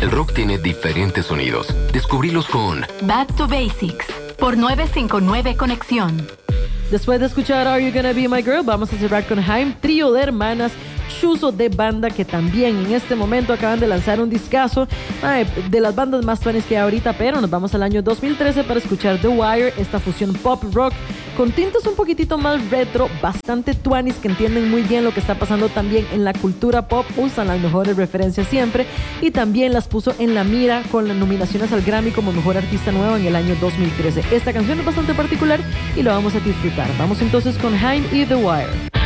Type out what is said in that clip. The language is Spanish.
El rock tiene diferentes sonidos. Descubrílos con Back to Basics por 959 Conexión. Después de escuchar Are You Gonna Be My Girl, vamos a cerrar con Haim, trío de hermanas chuzo de banda que también en este momento acaban de lanzar un discazo de las bandas más tuanes que hay ahorita, pero nos vamos al año 2013 para escuchar The Wire, esta fusión pop rock con tintes un poquitito más retro, bastante tuanis que entienden muy bien lo que está pasando también en la cultura pop, usan las mejores referencias siempre y también las puso en la mira con las nominaciones al Grammy como Mejor Artista Nuevo en el año 2013. Esta canción es bastante particular y lo vamos a disfrutar. Vamos entonces con Haim y The Wire.